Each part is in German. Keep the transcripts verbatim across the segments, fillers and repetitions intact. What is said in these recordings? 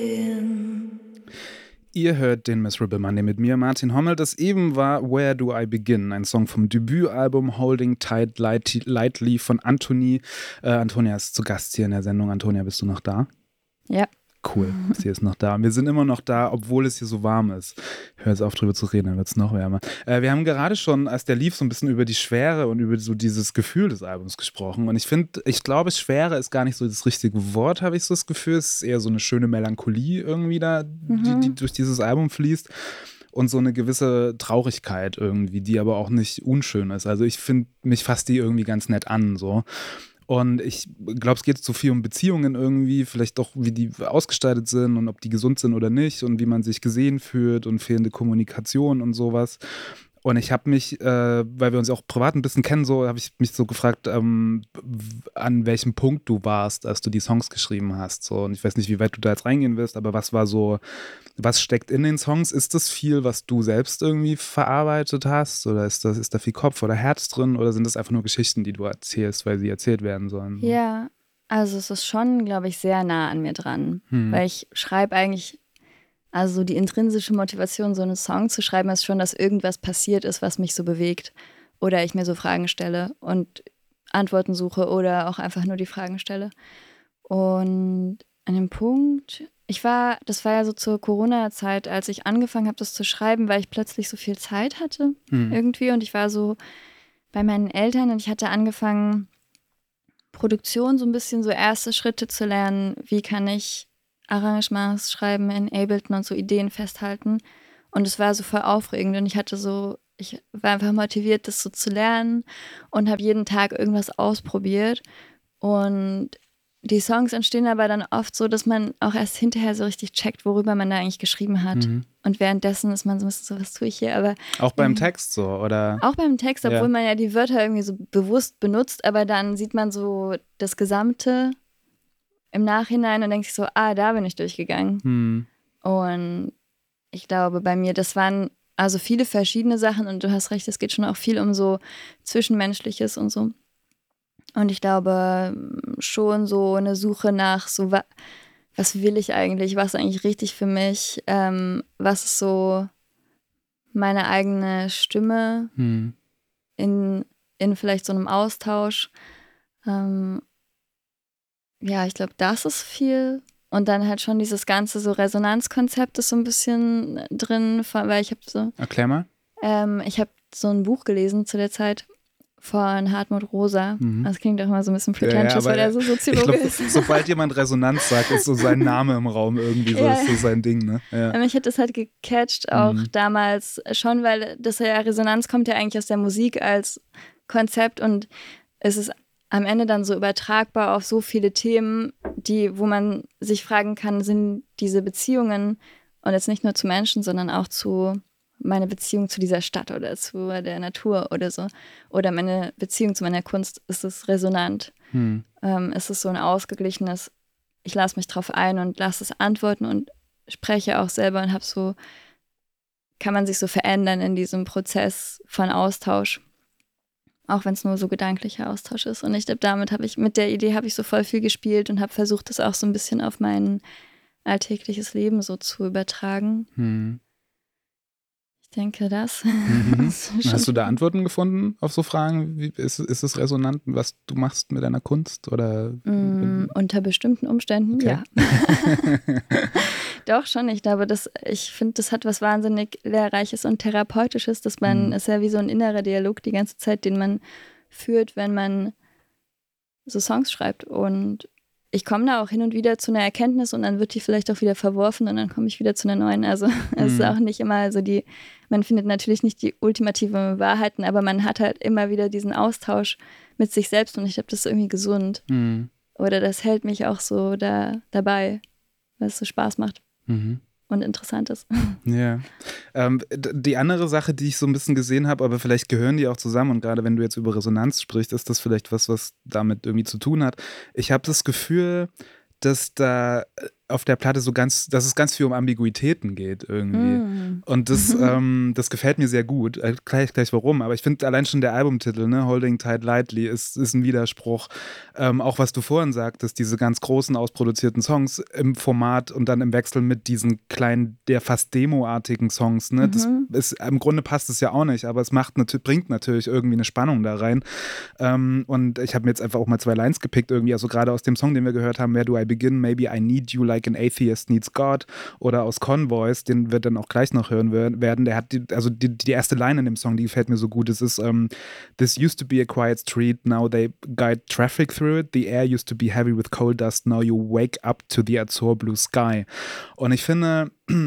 Ihr hört den Miserable Monday mit mir, Martin Hommel. Das eben war Where Do I Begin? Ein Song vom Debütalbum Holding Tight Lightly von Antonie. Äh, Antonia ist zu Gast hier in der Sendung. Antonia, bist du noch da? Ja. Cool, sie ist noch da. Wir sind immer noch da, obwohl es hier so warm ist. Hör jetzt auf, drüber zu reden, dann wird es noch wärmer. Äh, wir haben gerade schon, als der lief, so ein bisschen über die Schwere und über so dieses Gefühl des Albums gesprochen. Und ich finde, ich glaube, Schwere ist gar nicht so das richtige Wort, habe ich so das Gefühl. Es ist eher so eine schöne Melancholie irgendwie da, Mhm. die, die durch dieses Album fließt. Und so eine gewisse Traurigkeit irgendwie, die aber auch nicht unschön ist. Also ich finde, mich fasst die irgendwie ganz nett an, so. Und ich glaube, es geht so viel um Beziehungen irgendwie, vielleicht doch, wie die ausgestaltet sind und ob die gesund sind oder nicht und wie man sich gesehen fühlt und fehlende Kommunikation und sowas. Und ich habe mich, äh, weil wir uns auch privat ein bisschen kennen, so habe ich mich so gefragt, ähm, an welchem Punkt du warst, als du die Songs geschrieben hast. So. Und ich weiß nicht, wie weit du da jetzt reingehen wirst, aber was war so, was steckt in den Songs? Ist das viel, was du selbst irgendwie verarbeitet hast? Oder ist, das, ist da viel Kopf oder Herz drin? Oder sind das einfach nur Geschichten, die du erzählst, weil sie erzählt werden sollen? So? Ja, also es ist schon, glaube ich, sehr nah an mir dran. Hm. Weil ich schreibe eigentlich, also die intrinsische Motivation, so einen Song zu schreiben, ist schon, dass irgendwas passiert ist, was mich so bewegt. Oder ich mir so Fragen stelle und Antworten suche oder auch einfach nur die Fragen stelle. Und an dem Punkt, ich war, das war ja so zur Corona-Zeit, als ich angefangen habe, das zu schreiben, weil ich plötzlich so viel Zeit hatte Hm. irgendwie. Und ich war so bei meinen Eltern und ich hatte angefangen, Produktion so ein bisschen so erste Schritte zu lernen. Wie kann ich Arrangements schreiben in Ableton und so Ideen festhalten. Und es war so voll aufregend und ich hatte so, ich war einfach motiviert, das so zu lernen und habe jeden Tag irgendwas ausprobiert. Und die Songs entstehen aber dann oft so, dass man auch erst hinterher so richtig checkt, worüber man da eigentlich geschrieben hat. Mhm. Und währenddessen ist man so ein bisschen so, was tue ich hier? Aber Auch beim ähm, Text so, oder? Auch beim Text, obwohl Ja. man ja die Wörter irgendwie so bewusst benutzt, aber dann sieht man so das Gesamte im Nachhinein und denkt sich so, ah, da bin ich durchgegangen. Hm. Und ich glaube, bei mir, das waren also viele verschiedene Sachen und du hast recht, es geht schon auch viel um so Zwischenmenschliches und so. Und ich glaube schon so eine Suche nach so, wa- was will ich eigentlich, was ist eigentlich richtig für mich, ähm, was ist so meine eigene Stimme Hm. in, in vielleicht so einem Austausch. Ähm, ja, ich glaube, das ist viel. Und dann halt schon dieses ganze so Resonanzkonzept ist so ein bisschen drin, von- weil ich habe so, Erklär mal. ähm, ich habe so ein Buch gelesen zu der Zeit von Hartmut Rosa. Mhm. Das klingt auch immer so ein bisschen Ja, ja, pretentious, aber weil er so Ich Soziologe glaube, ist. sobald jemand Resonanz sagt, ist so sein Name im Raum irgendwie so, Ja, ist so sein Ding, ne? Ja. Aber mich hat das halt gecatcht, auch Mhm. damals schon, weil das ja Resonanz kommt ja eigentlich aus der Musik als Konzept und es ist am Ende dann so übertragbar auf so viele Themen, die, wo man sich fragen kann, sind diese Beziehungen und jetzt nicht nur zu Menschen, sondern auch zu meine Beziehung zu dieser Stadt oder zu der Natur oder so oder meine Beziehung zu meiner Kunst, ist es resonant? Hm. Ähm, ist es so ein ausgeglichenes, ich lasse mich drauf ein und lasse es antworten und spreche auch selber und habe so, kann man sich so verändern in diesem Prozess von Austausch. Auch wenn es nur so gedanklicher Austausch ist. Und ich glaube, damit habe ich, mit der Idee habe ich so voll viel gespielt und habe versucht, das auch so ein bisschen auf mein alltägliches Leben so zu übertragen. Hm. Ich denke, das. Mhm. das ist schon- Hast du da Antworten gefunden auf so Fragen? Wie, ist, ist es resonant, was du machst mit deiner Kunst? Oder? Mm, unter bestimmten Umständen, Okay. ja. Doch schon. Ich glaube, das, ich finde, das hat was wahnsinnig Lehrreiches und Therapeutisches, dass man, Mhm. ist ja wie so ein innerer Dialog die ganze Zeit, den man führt, wenn man so Songs schreibt. Und ich komme da auch hin und wieder zu einer Erkenntnis und dann wird die vielleicht auch wieder verworfen und dann komme ich wieder zu einer neuen. Also es ist Mhm. auch nicht immer so die, man findet natürlich nicht die ultimative Wahrheiten, aber man hat halt immer wieder diesen Austausch mit sich selbst und ich glaube, das ist irgendwie gesund. Mhm. Oder das hält mich auch so da, dabei, weil es so Spaß macht Mhm. und interessant ist. Ja. Ähm, d- die andere Sache, die ich so ein bisschen gesehen habe, aber vielleicht gehören die auch zusammen und gerade wenn du jetzt über Resonanz sprichst, ist das vielleicht was, was damit irgendwie zu tun hat. Ich habe das Gefühl, dass da auf der Platte so ganz, dass es ganz viel um Ambiguitäten geht irgendwie. Mm. Und das, ähm, das gefällt mir sehr gut. Äh, gleich, gleich warum. Aber ich finde allein schon der Albumtitel, ne, Holding Tight Lightly, ist, ist ein Widerspruch. Ähm, auch was du vorhin sagtest, diese ganz großen ausproduzierten Songs im Format und dann im Wechsel mit diesen kleinen, der fast Demo-artigen Songs. Ne? Das Mhm. ist, im Grunde passt es ja auch nicht, aber es macht nat- bringt natürlich irgendwie eine Spannung da rein. Ähm, und ich habe mir jetzt einfach auch mal zwei Lines gepickt, irgendwie, also gerade aus dem Song, den wir gehört haben, Where Do I Begin? Maybe I Need You Like an Atheist Needs God, oder aus Convoys, den wir dann auch gleich noch hören werden. Der hat die, also die, die erste Line in dem Song, die gefällt mir so gut. Es ist um, This used to be a quiet street, now they guide traffic through it. The air used to be heavy with coal dust, now you wake up to the azure blue sky. Und ich finde,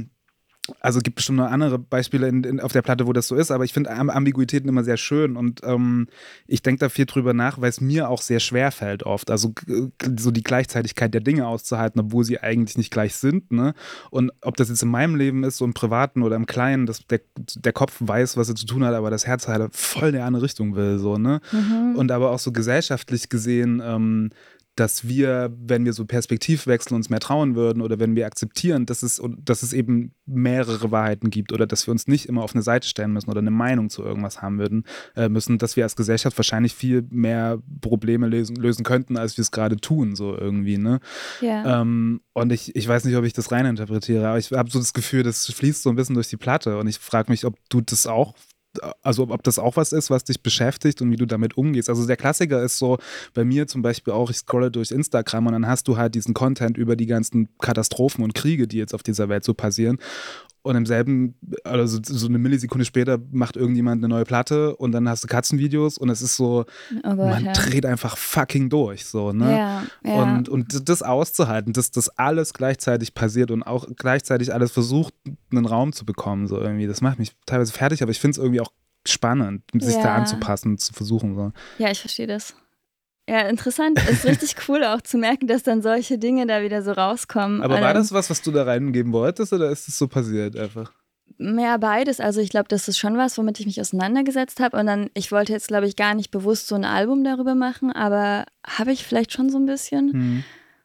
also es gibt bestimmt noch andere Beispiele in, in, auf der Platte, wo das so ist, aber ich finde Ambiguitäten immer sehr schön und ähm, ich denke da viel drüber nach, weil es mir auch sehr schwer fällt oft, also so die Gleichzeitigkeit der Dinge auszuhalten, obwohl sie eigentlich nicht gleich sind, ne? Und ob das jetzt in meinem Leben ist, so im Privaten oder im Kleinen, dass der, der Kopf weiß, was er zu tun hat, aber das Herz halt voll in eine andere Richtung will, so, ne? Mhm. Und aber auch so gesellschaftlich gesehen, ähm, dass wir, wenn wir so Perspektivwechsel uns mehr trauen würden oder wenn wir akzeptieren, dass es, dass es eben mehrere Wahrheiten gibt oder dass wir uns nicht immer auf eine Seite stellen müssen oder eine Meinung zu irgendwas haben würden, äh, müssen, dass wir als Gesellschaft wahrscheinlich viel mehr Probleme lösen, lösen könnten, als wir es gerade tun, so irgendwie, ne? Ja. Ähm, und ich, ich weiß nicht, ob ich das reininterpretiere, aber ich habe so das Gefühl, das fließt so ein bisschen durch die Platte und ich frage mich, ob du das auch also ob das auch was ist, was dich beschäftigt und wie du damit umgehst. Also der Klassiker ist so, bei mir zum Beispiel auch, ich scrolle durch Instagram und dann hast du halt diesen Content über die ganzen Katastrophen und Kriege, die jetzt auf dieser Welt so passieren. Und im selben, also so eine Millisekunde später macht irgendjemand eine neue Platte und dann hast du Katzenvideos und es ist so, Oh Gott, man ja. dreht einfach fucking durch, so, ne? Ja, ja. Und, und das auszuhalten, dass das alles gleichzeitig passiert und auch gleichzeitig alles versucht, einen Raum zu bekommen, so irgendwie. Das macht mich teilweise fertig, aber ich finde es irgendwie auch spannend, sich Ja. da anzupassen, zu versuchen, so. Ja, ich verstehe das. Ja, interessant. Ist richtig cool auch zu merken, dass dann solche Dinge da wieder so rauskommen. Aber war Allein- das was, was du da reingeben wolltest oder ist es so passiert einfach? Mehr beides. Also ich glaube, das ist schon was, womit ich mich auseinandergesetzt habe. Und dann, ich wollte jetzt, glaube ich, gar nicht bewusst so ein Album darüber machen, aber habe ich vielleicht schon so ein bisschen. Hm.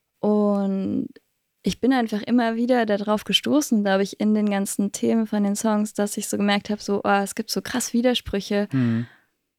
Und ich bin einfach immer wieder darauf gestoßen, glaube ich, in den ganzen Themen von den Songs, dass ich so gemerkt habe, so, oh, es gibt so krass Widersprüche. Hm.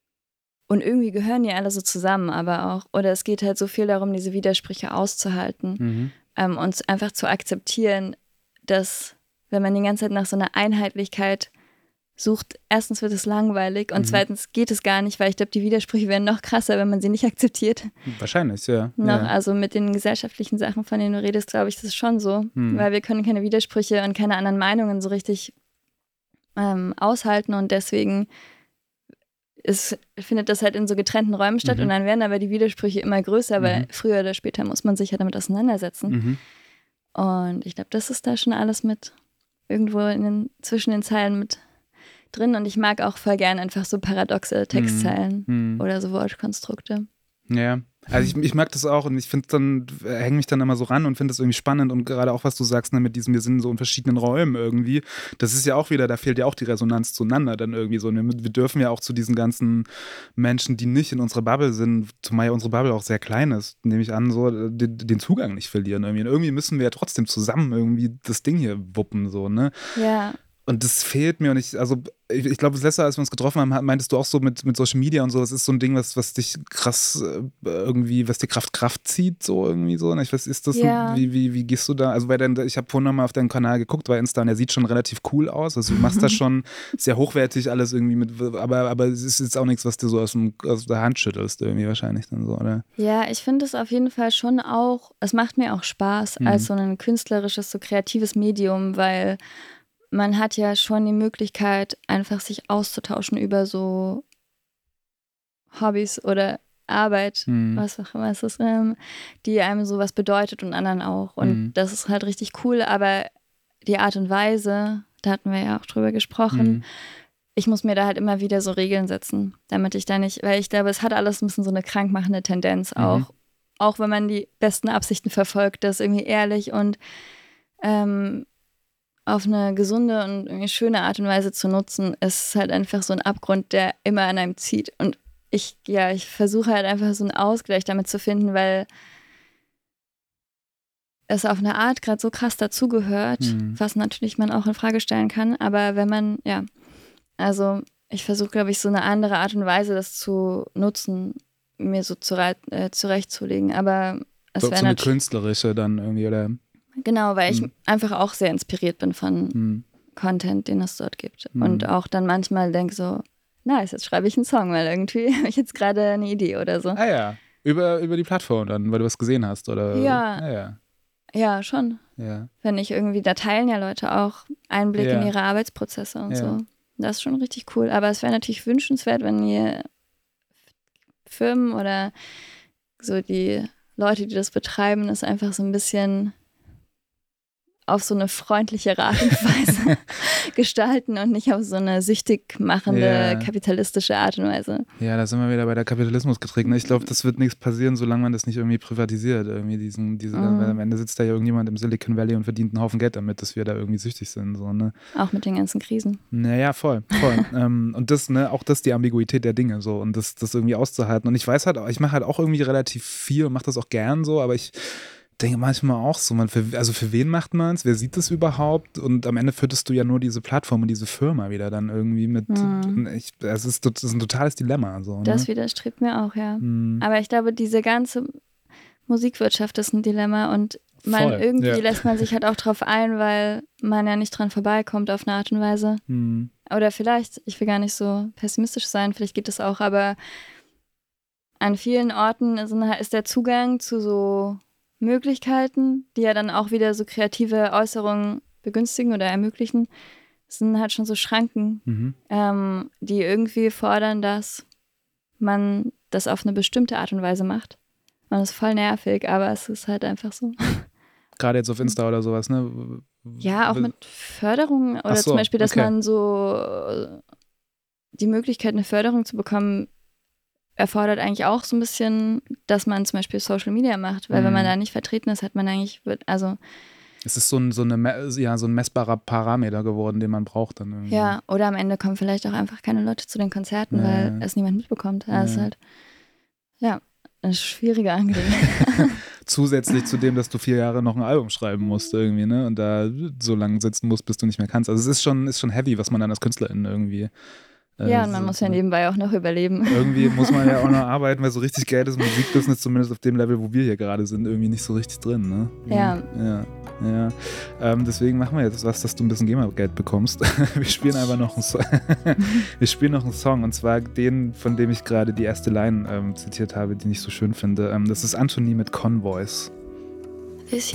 Und irgendwie gehören die alle so zusammen, aber auch, oder es geht halt so viel darum, diese Widersprüche auszuhalten Mhm. ähm, und einfach zu akzeptieren, dass, wenn man die ganze Zeit nach so einer Einheitlichkeit sucht, erstens wird es langweilig und Mhm. zweitens geht es gar nicht, weil ich glaube, die Widersprüche werden noch krasser, wenn man sie nicht akzeptiert. Wahrscheinlich, ja. Noch, ja. also mit den gesellschaftlichen Sachen, von denen du redest, glaube ich, das ist schon so, Mhm. weil wir können keine Widersprüche und keine anderen Meinungen so richtig ähm, aushalten und deswegen ist, findet das halt in so getrennten Räumen statt Mhm. und dann werden aber die Widersprüche immer größer, weil Mhm. früher oder später muss man sich ja damit auseinandersetzen. Mhm. Und ich glaube, das ist da schon alles mit irgendwo in den, zwischen den Zeilen mit drin und ich mag auch voll gern einfach so paradoxe Textzeilen Mhm. oder so Wortkonstrukte. Ja, also ich, ich mag das auch und ich finde dann, äh, hänge mich dann immer so ran und finde das irgendwie spannend und gerade auch, was du sagst, ne, mit diesem, wir sind so in verschiedenen Räumen irgendwie, das ist ja auch wieder, da fehlt ja auch die Resonanz zueinander dann irgendwie so. Und wir, wir dürfen ja auch zu diesen ganzen Menschen, die nicht in unserer Bubble sind, zumal ja unsere Bubble auch sehr klein ist, nehme ich an, so den, den Zugang nicht verlieren irgendwie. Und irgendwie müssen wir ja trotzdem zusammen irgendwie das Ding hier wuppen, so, ne? Ja. Und das fehlt mir und ich, also ich, ich glaube, das letzte, als wir uns getroffen haben, meintest du auch so mit, mit Social Media und so, das ist so ein Ding, was, was dich krass äh, irgendwie, was dir Kraft Kraft zieht, so irgendwie so. Und ich weiß, ist das, Ja. wie, wie, wie gehst du da? Also weil dann, ich habe vorhin nochmal auf deinen Kanal geguckt, bei Insta und der sieht schon relativ cool aus. Also du machst das schon sehr hochwertig alles irgendwie mit, aber, aber es ist jetzt auch nichts, was dir so aus, dem, aus der Hand schüttelst irgendwie wahrscheinlich dann so, oder? Ja, ich finde es auf jeden Fall schon auch, es macht mir auch Spaß Mhm. als so ein künstlerisches, so kreatives Medium, weil man hat ja schon die Möglichkeit, einfach sich auszutauschen über so Hobbys oder Arbeit, Mhm. was auch immer es ist, ähm, die einem sowas bedeutet und anderen auch. Und Mhm. das ist halt richtig cool, aber die Art und Weise, da hatten wir ja auch drüber gesprochen, Mhm. ich muss mir da halt immer wieder so Regeln setzen, damit ich da nicht, weil ich glaube, es hat alles ein bisschen so eine krankmachende Tendenz auch. Mhm. Auch wenn man die besten Absichten verfolgt, das irgendwie ehrlich und ähm, auf eine gesunde und irgendwie schöne Art und Weise zu nutzen, ist halt einfach so ein Abgrund, der immer an einem zieht. Und ich, ja, ich versuche halt einfach so einen Ausgleich damit zu finden, weil es auf eine Art gerade so krass dazugehört, Mhm. was natürlich man auch in Frage stellen kann. Aber wenn man, ja, also ich versuche, glaube ich, so eine andere Art und Weise, das zu nutzen, mir so zureit, äh, zurechtzulegen. Aber es So, wäre so eine natürlich, künstlerische dann irgendwie, oder? genau, weil ich Mhm. einfach auch sehr inspiriert bin von Mhm. Content, den es dort gibt. Mhm. Und auch dann manchmal denke so, nice, jetzt schreibe ich einen Song, weil irgendwie habe ich jetzt gerade eine Idee oder so. Ah ja, über, über die Plattform dann, weil du was gesehen hast, oder? Ja. Ah, ja. Ja, schon. Ja. Wenn ich irgendwie, da teilen ja Leute auch Einblick Ja. in ihre Arbeitsprozesse und Ja. so. Das ist schon richtig cool. Aber es wäre natürlich wünschenswert, wenn ihr Firmen oder so die Leute, die das betreiben, das einfach so ein bisschen auf so eine freundlichere Art und Weise gestalten und nicht auf so eine süchtig machende, Ja. kapitalistische Art und Weise. Ja, da sind wir wieder bei der Kapitalismuskritik. Ne? Ich glaube, das wird nichts passieren, solange man das nicht irgendwie privatisiert. Irgendwie diesen, diese, Mhm. Weil am Ende sitzt da ja irgendjemand im Silicon Valley und verdient einen Haufen Geld damit, dass wir da irgendwie süchtig sind. So, ne? Auch mit den ganzen Krisen. Naja, voll, voll. ähm, und das, ne, auch das die Ambiguität der Dinge so und das, das irgendwie auszuhalten. Und ich weiß halt, auch, ich mache halt auch irgendwie relativ viel und mache das auch gern so, aber ich denke manchmal auch so, man, für, also für wen macht man es? Wer sieht das überhaupt? Und am Ende fütterst du ja nur diese Plattform und diese Firma wieder dann irgendwie mit. Mhm. Ich, es ist, das ist ein totales Dilemma. So, ne? Das widerstrebt mir auch, ja. Mhm. Aber ich glaube, diese ganze Musikwirtschaft ist ein Dilemma und man Voll, irgendwie ja. lässt man sich halt auch drauf ein, weil man ja nicht dran vorbeikommt auf eine Art und Weise. Mhm. Oder vielleicht, ich will gar nicht so pessimistisch sein, vielleicht geht das auch, aber an vielen Orten ist, ist der Zugang zu so Möglichkeiten, die ja dann auch wieder so kreative Äußerungen begünstigen oder ermöglichen, sind halt schon so Schranken, Mhm. ähm, die irgendwie fordern, dass man das auf eine bestimmte Art und Weise macht. Und das ist voll nervig, aber es ist halt einfach so. Gerade jetzt auf Insta oder sowas, ne? Ja, auch mit Förderung oder Ach so, zum Beispiel, dass okay. man so äh, die Möglichkeit, eine Förderung zu bekommen, erfordert eigentlich auch so ein bisschen, dass man zum Beispiel Social Media macht, weil Mhm. wenn man da nicht vertreten ist, hat man eigentlich, also Es ist so ein, so, eine, me- ja, so ein messbarer Parameter geworden, den man braucht dann irgendwie. ja, oder am Ende kommen vielleicht auch einfach keine Leute zu den Konzerten, Ja. weil es niemand mitbekommt. Das Ja. ist halt, ja, eine schwierige Angelegenheit. Zusätzlich zu dem, dass du vier Jahre noch ein Album schreiben musst irgendwie, ne? Und da so lange sitzen musst, bis du nicht mehr kannst. Also es ist schon, ist schon heavy, was man dann als Künstlerin irgendwie. äh, Ja, und man so- muss ja nebenbei auch noch überleben. Irgendwie muss man ja auch noch arbeiten, weil so richtig Geld ist Musikbusiness, zumindest auf dem Level, wo wir hier gerade sind, irgendwie nicht so richtig drin, ne? Ja. Ja, ja. Ähm, deswegen machen wir jetzt was, dass du ein bisschen GEMA-Geld bekommst. Wir spielen einfach noch einen Song. Wir spielen noch einen Song, und zwar den, von dem ich gerade die erste Line ähm, zitiert habe, den ich so schön finde. Ähm, das ist Anthony mit Convoys. This